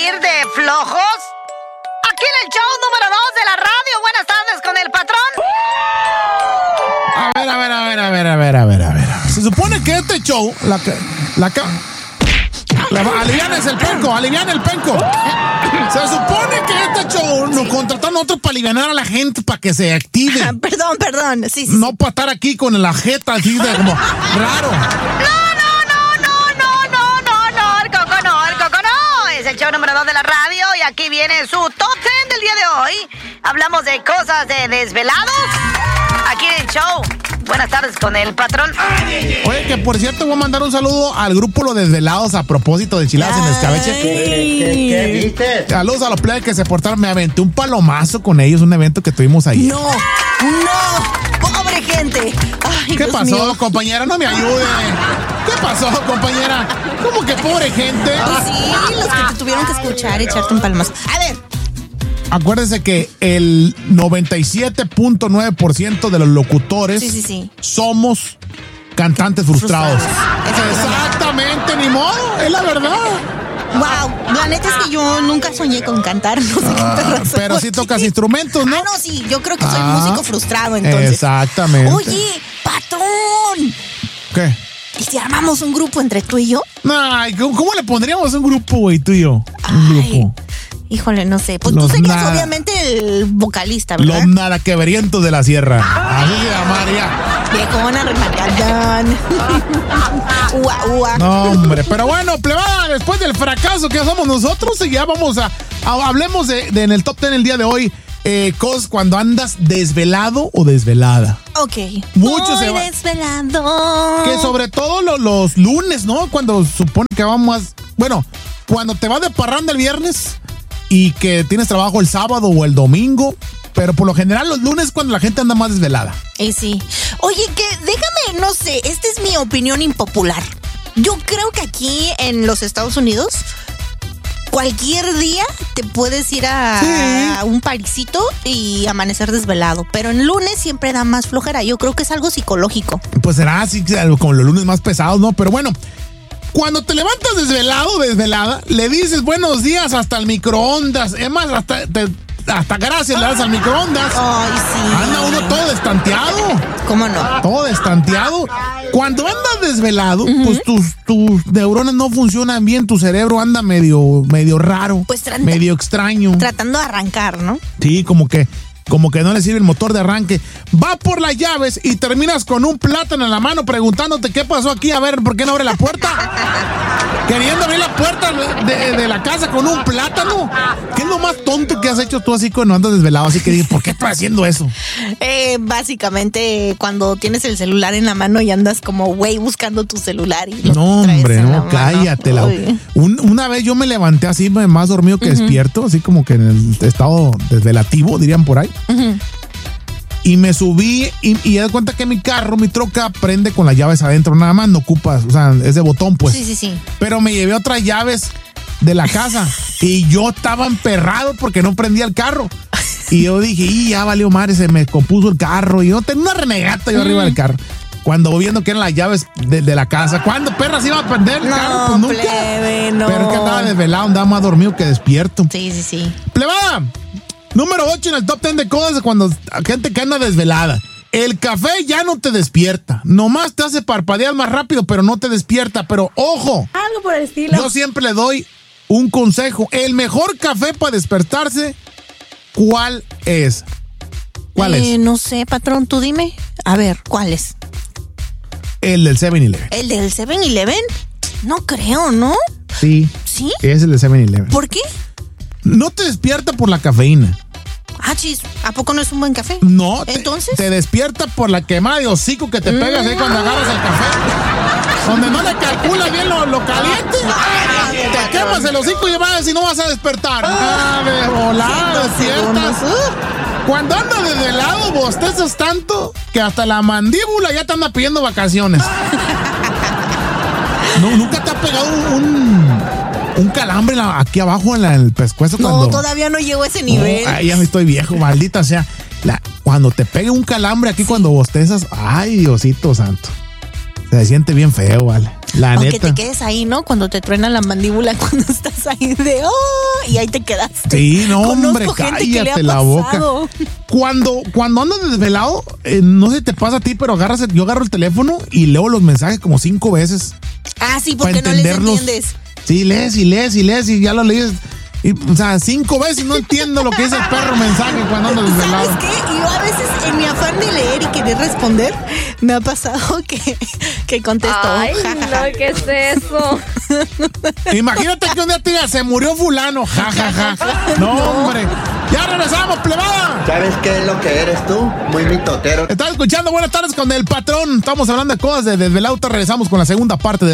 reír de flojos? Aquí en el show número 2 de la radio. Buenas tardes con el patrón. A ver. Se supone que este show, alivian el penco. Se supone que este show nos contrataron nosotros para aliviar a la gente, para que se active. Perdón. Sí. No para estar aquí con la jeta así de como raro. No, el Coco no. Es el show número 2 de la radio y aquí viene su top 10 del día de hoy. Hablamos de cosas de desvelados. Aquí en el show. Buenas tardes con el patrón. Oye, que por cierto voy a mandar un saludo al grupo Los Desvelados a propósito de enchiladas en escabeche. ¿Qué viste? Saludos a los players que se portaron. Me aventé un palomazo con ellos, un evento que tuvimos ahí. No, pobre gente. Ay, ¿Qué Dios pasó, mío. compañera? No me ayude. ¿Qué pasó, compañera? ¿Cómo que pobre gente? Pues sí, los que te tuvieron que escuchar y echarte un palmazo. A ver. Acuérdense que el 97.9% de los locutores somos cantantes frustrados. Exactamente, ni modo, es la verdad. Wow, la neta es que yo nunca soñé con cantar, no sé qué te razón. Pero sí tocas instrumentos, ¿no? No, sí, yo creo que soy músico frustrado, entonces. Exactamente. Oye, patrón. ¿Qué? ¿Y si armamos un grupo entre tú y yo? Ay, ¿cómo le pondríamos un grupo, güey, tú y yo? Un grupo. Híjole, no sé. Pues tú serías obviamente el vocalista, ¿verdad? Los nadaquebrientos de la sierra. Así se llamaría. Viejona, remacadán. Ua. No, hombre. Pero bueno, plebada, después del fracaso que somos nosotros, ya vamos hablemos de en el top 10 el día de hoy. Cosas cuando andas desvelado o desvelada. Ok. Muchos se van desvelado. Que sobre todo los lunes, ¿no? Cuando supone que vamos. Bueno, cuando te vas de parranda el viernes y que tienes trabajo el sábado o el domingo, pero por lo general los lunes cuando la gente anda más desvelada. Sí. Oye, que déjame, no sé, esta es mi opinión impopular. Yo creo que aquí en los Estados Unidos cualquier día te puedes ir a un parisito y amanecer desvelado, pero en lunes siempre da más flojera. Yo creo que es algo psicológico. Pues será así como los lunes más pesados, ¿no? Pero bueno, cuando te levantas desvelado, desvelada, le dices buenos días hasta el microondas. Es más, hasta gracias le das al microondas. Ay, sí. Anda uno todo destanteado. ¿Cómo no? Todo destanteado. Cuando andas desvelado, pues tus neuronas no funcionan bien, tu cerebro anda medio raro, pues medio extraño. Tratando de arrancar, ¿no? Sí, como que no le sirve el motor de arranque. Va por las llaves y terminas con un plátano en la mano preguntándote qué pasó aquí, a ver, ¿por qué no abre la puerta? Queriendo abrir la puerta de la casa con un plátano. ¿Qué es lo más tonto que has hecho tú así cuando andas desvelado? Así que dices, ¿por qué estás haciendo eso? Básicamente, cuando tienes el celular en la mano y andas como güey buscando tu celular. Y no, hombre, no, cállate. Una vez yo me levanté así, más dormido que despierto, así como que en el estado desvelativo, dirían por ahí. Y me subí y das cuenta que mi troca prende con las llaves adentro, nada más, no ocupas, o sea, es de botón, pues. Sí. Pero me llevé otras llaves de la casa y yo estaba emperrado porque no prendía el carro. Y yo dije, ya valió madre, se me compuso el carro y yo tenía una renegata yo arriba del carro. Cuando voy viendo que eran las llaves de la casa, ¿cuándo perras iba a prender el carro? Pues nunca. Plebe, no. Pero que andaba desvelado, andaba más dormido que despierto. Sí. Plebada. Número 8 en el top 10 de cosas cuando gente que anda desvelada. El café ya no te despierta. Nomás te hace parpadear más rápido, pero no te despierta. Pero ojo. Algo por el estilo. Yo siempre le doy un consejo. El mejor café para despertarse, ¿cuál es? ¿Cuál es? No sé, patrón, tú dime. A ver, ¿cuál es? El del 7-Eleven. ¿El del 7-Eleven? No creo, ¿no? Sí. ¿Sí? Es el del 7-Eleven. ¿Por qué? No te despierta por la cafeína. Chis, ¿a poco no es un buen café? No. ¿Entonces? Te despierta por la quemada de hocico que te pegas ahí cuando agarras el café. Donde no le calculas bien lo caliente. Te quemas el hocico y vas y no vas a despertar. De volada, despiertas. Cuando andas desvelado, bostezas tanto que hasta la mandíbula ya te anda pidiendo vacaciones. ¿Nunca te ha pegado un calambre aquí abajo en el pescuezo? No, todavía no llego a ese nivel. Ya me estoy viejo, maldita sea. Cuando te pegue un calambre aquí cuando bostezas, ay, Diosito santo. Se siente bien feo, vale. La Aunque neta. te quedes ahí, ¿no? Cuando te truena la mandíbula, cuando estás ahí de y ahí te quedaste. Sí, no, hombre, Conozco gente que le ha cállate la boca. pasado. Cuando andas desvelado, no sé si te pasa a ti, pero yo agarro el teléfono y leo los mensajes como 5 veces. Ah, sí, para porque no les entenderlos. entiendes. Sí, lees y ya lo lees. Y, o sea, 5 veces y no entiendo lo que dice el perro mensaje cuando ando desvelado. ¿Sabes qué? Yo a veces en mi afán de leer y querer responder, me ha pasado que contesto. Ay, ja, ja, ja. no, ¿qué es eso? Imagínate que un día te diga, se murió fulano, jajaja. No, hombre. Ya regresamos, plebada. ¿Sabes qué es lo que eres tú? Muy mitotero. Estás escuchando Buenas Tardes con el Patrón. Estamos hablando de cosas de desvelado. Regresamos con la segunda parte de